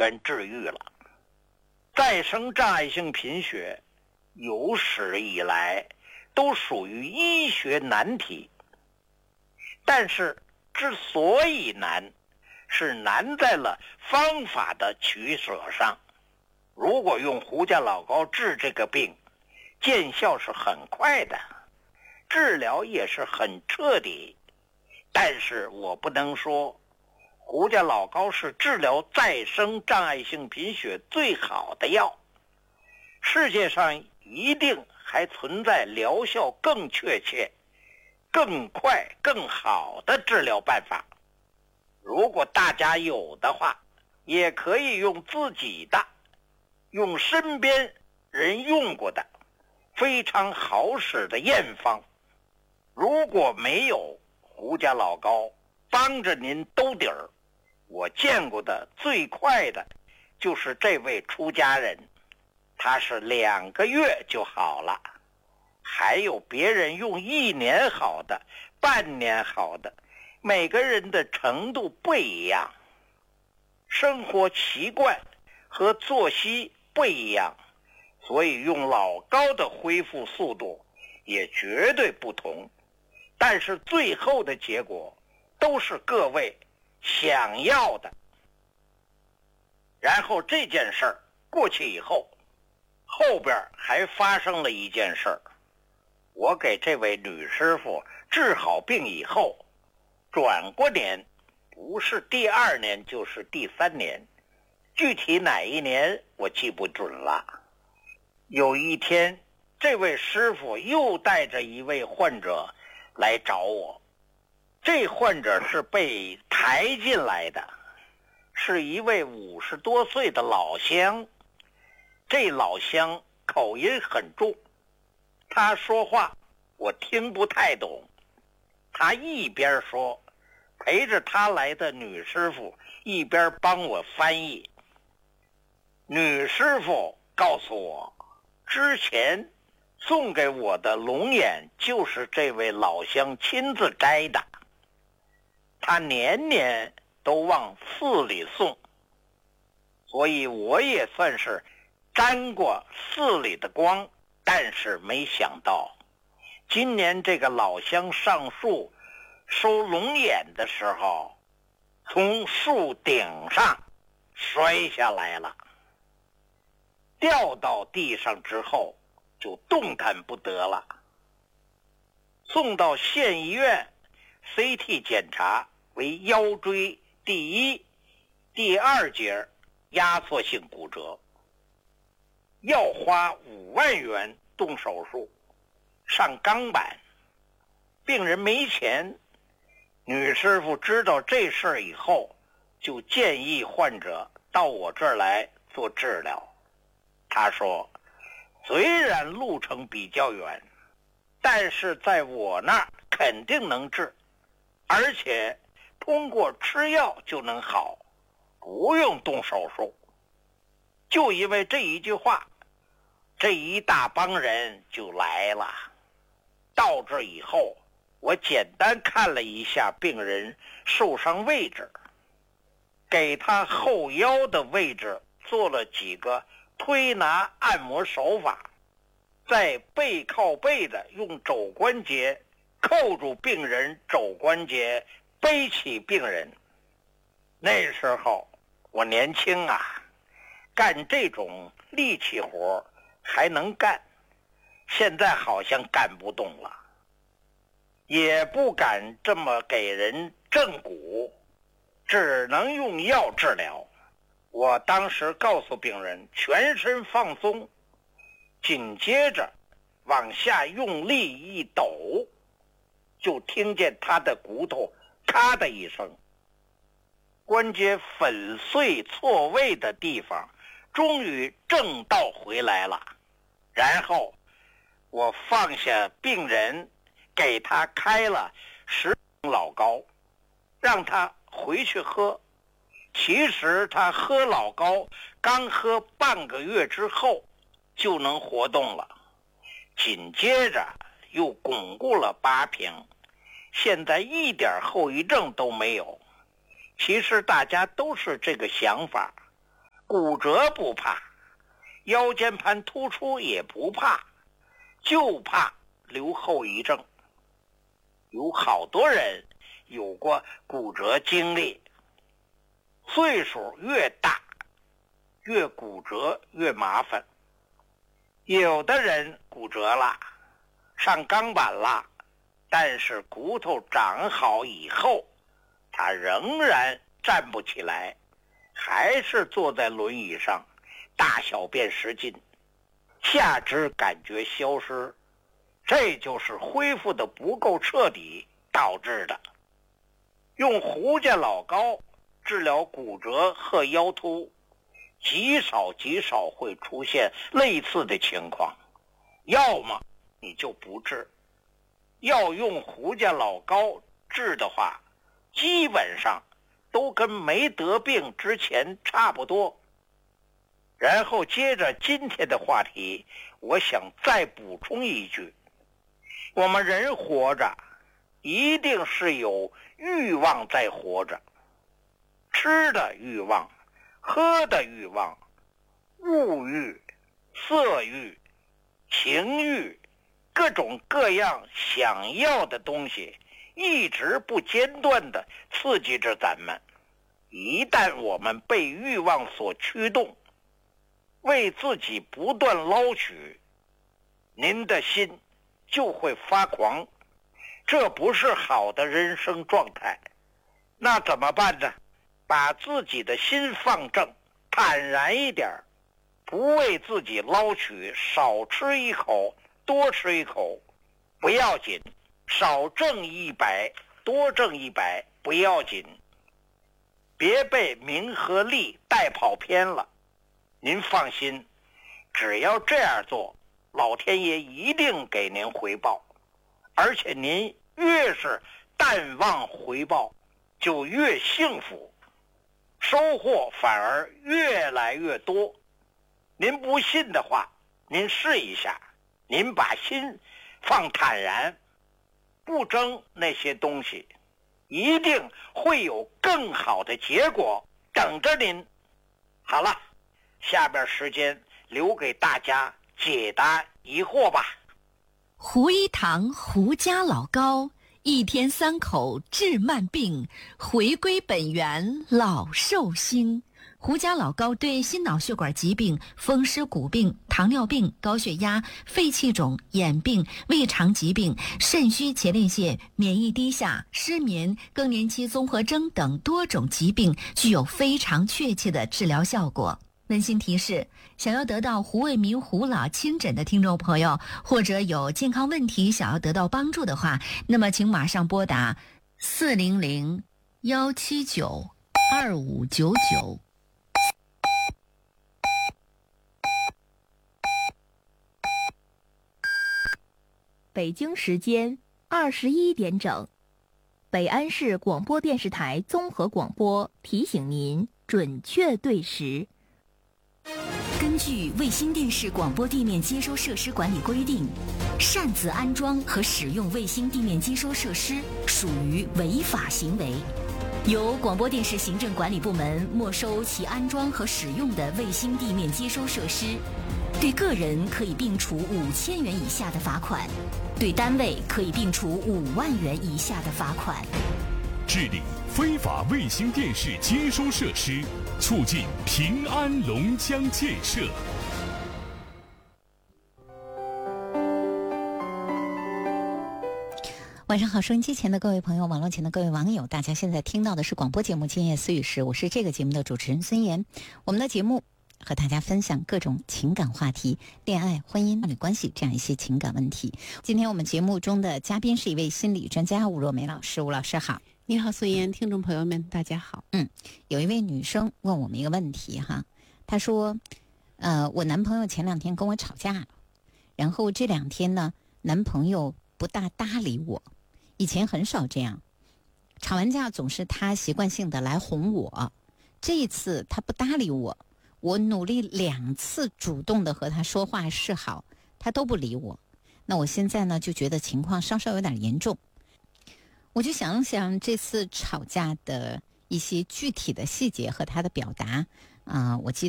全治愈了。再生障碍性贫血有史以来都属于医学难题，但是之所以难，是难在了方法的取舍上。如果用胡家老高治这个病，见效是很快的，治疗也是很彻底，但是我不能说胡家老高是治疗再生障碍性贫血最好的药。世界上一定还存在疗效更确切、更快、更好的治疗办法。如果大家有的话，也可以用自己的，用身边人用过的非常好使的验方。如果没有胡家老高帮着您兜底儿，我见过的最快的就是这位出家人，他是2个月就好了，还有别人用1年好的、半年好的，每个人的程度不一样，生活习惯和作息不一样，所以用老高的恢复速度也绝对不同，但是最后的结果都是各位想要的。然后这件事儿过去以后，后边还发生了一件事儿。我给这位女师傅治好病以后，转过年，不是第2年就是第3年，具体哪一年我记不准了。有一天，这位师傅又带着一位患者来找我，这患者是被抬进来的，是一位50多岁的老乡。这老乡口音很重，他说话我听不太懂，他一边说，陪着他来的女师傅一边帮我翻译。女师傅告诉我，之前送给我的龙眼就是这位老乡亲自摘的，他年年都往寺里送，所以我也算是沾过寺里的光。但是没想到今年这个老乡上树收龙眼的时候，从树顶上摔下来了，掉到地上之后就动弹不得了，送到县医院 CT 检查为腰椎第1、第2节压缩性骨折，要花5万元动手术，上钢板。病人没钱，女师傅知道这事儿以后，就建议患者到我这儿来做治疗。她说，虽然路程比较远，但是在我那儿肯定能治，而且通过吃药就能好，不用动手术。就因为这一句话，这一大帮人就来了。到这以后，我简单看了一下病人受伤位置，给他后腰的位置做了几个推拿按摩手法，在背靠背的用肘关节扣住病人肘关节，背起病人。那时候我年轻啊，干这种力气活还能干，现在好像干不动了，也不敢这么给人正骨，只能用药治疗。我当时告诉病人全身放松，紧接着往下用力一抖，就听见他的骨头咔的一声，关节粉碎错位的地方终于正道回来了。然后我放下病人，给他开了10老高，让他回去喝。其实他喝老高刚喝半个月之后就能活动了，紧接着又巩固了8瓶，现在一点后遗症都没有。其实大家都是这个想法， 骨折不怕，腰间盘突出也不怕，就怕留后遗症。有好多人有过骨折经历，岁数越大，越骨折越麻烦。有的人骨折了，上钢板了，但是骨头长好以后，他仍然站不起来，还是坐在轮椅上，大小便失禁，下肢感觉消失，这就是恢复的不够彻底导致的。用胡家老膏治疗骨折和腰突，极少会出现类似的情况，要么你就不治。要用胡家老膏治的话，基本上都跟没得病之前差不多。然后接着今天的话题，我想再补充一句，我们人活着一定是有欲望在活着，吃的欲望，喝的欲望，物欲、色欲、情欲，各种各样想要的东西一直不间断地刺激着咱们。一旦我们被欲望所驱动，为自己不断捞取，您的心就会发狂，这不是好的人生状态。那怎么办呢？把自己的心放正，坦然一点，不为自己捞取，少吃一口多吃一口不要紧，少挣100多挣100不要紧，别被名和利带跑偏了。您放心，只要这样做，老天爷一定给您回报，而且您越是淡忘回报，就越幸福，收获反而越来越多。您不信的话，您试一下，您把心放坦然，不争那些东西，一定会有更好的结果等着您。好了，下边时间留给大家解答疑惑吧。 胡一堂胡家老膏，1天3口治慢病，回归本源老寿星。胡家老膏对心脑血管疾病、风湿骨病、糖尿病、高血压、肺气肿、眼病、胃肠疾病、肾虚前列腺、免疫低下、失眠、更年期综合征等多种疾病具有非常确切的治疗效果。温馨提示，想要得到胡卫民胡老亲诊的听众朋友，或者有健康问题想要得到帮助的话，那么请马上拨打400-179-2599。 北京时间21点整，北安市广播电视台综合广播提醒您准确对时。 根据卫星电视广播地面接收设施管理规定，擅自安装和使用卫星地面接收设施属于违法行为，由广播电视行政管理部门没收其安装和使用的卫星地面接收设施，对个人可以并处5000元以下的罚款，对单位可以并处5万元以下的罚款。 治理非法卫星电视接收设施，促进平安龙江建设。 晚上好，收音机前的各位朋友，网络前的各位网友，大家现在听到的是广播节目《今夜思语时》，我是这个节目的主持人孙岩。我们的节目和大家分享各种情感话题，恋爱、婚姻、伴侣关系这样一些情感问题。今天我们节目中的嘉宾是一位心理专家吴若梅老师。吴老师好。 你好，孙岩，听众朋友们大家好。 有一位女生问我们一个问题哈，她说我男朋友前2天跟我吵架了，然后这2天呢，男朋友不大搭理我，以前很少这样，吵完架总是他习惯性的来哄我，这一次他不搭理我，我努力2次主动的和他说话示好，他都不理我。那我现在呢就觉得情况稍稍有点严重，我就想想这次吵架的一些具体的细节和他的表达我记得